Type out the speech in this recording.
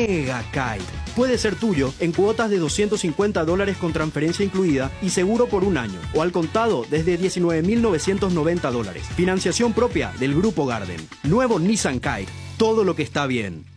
Mega Kite. Puede ser tuyo en cuotas de $250 con transferencia incluida y seguro por un año, o al contado desde $19.990. Financiación propia del Grupo Garden. Nuevo Nissan Kite. Todo lo que está bien.